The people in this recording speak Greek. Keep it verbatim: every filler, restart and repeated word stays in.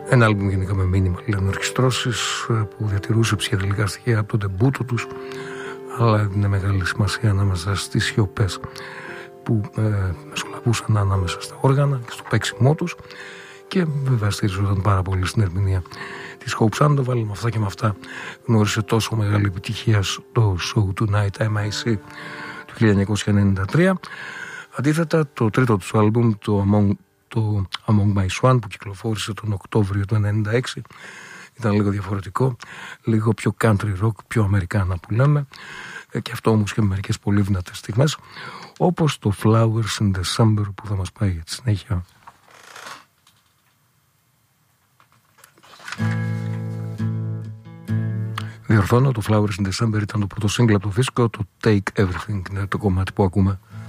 Ένα άλμπουμ γενικά με μήνυμα ορχιστρώσεις που διατηρούσε ψυχεδελικά στοιχεία από τον τεμπούτο τους, αλλά είναι μεγάλη σημασία ανάμεσα στις σιωπές που ε, μεσολαβούσαν ανάμεσα στα όργανα και στο παίξιμό τους, και βέβαια στηριζόταν πάρα πολύ στην ερμηνεία της Hope Sandoval. Με αυτά και με αυτά γνώρισε τόσο μεγάλη επιτυχία στο show Tonight εμ άι σι του χίλια εννιακόσια ενενήντα τρία. Αντίθετα, το τρίτο του άλμπουμ, το Among, το Among My Swan, που κυκλοφόρησε τον Οκτώβριο του ενενήντα έξι, ήταν λίγο διαφορετικό, λίγο πιο country rock, πιο αμερικάνα που λέμε, και αυτό όμως και με μερικές πολύ δυνατές στιγμές, όπως το Flowers in December που θα μας πάει για τη συνέχεια. Διορθώνω, το Flowers in December ήταν το πρώτο single από το δίσκο, το Take Everything είναι το κομμάτι που ακούμε.